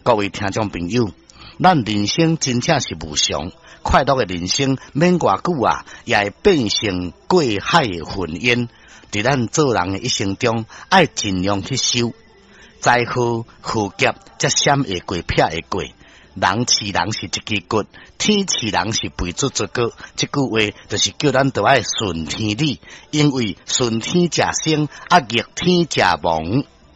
各位听众朋友，咱人生真正是无常，快乐的人生免偌久啊，也会变成过海的云烟。伫咱做人的一生中，爱尽量去修，灾祸祸劫，才闪会过，撇会过。人饲人是一支骨，天饲人是肥猪一个。这句话就是叫咱都爱顺天理，因为顺天者生，逆天者亡。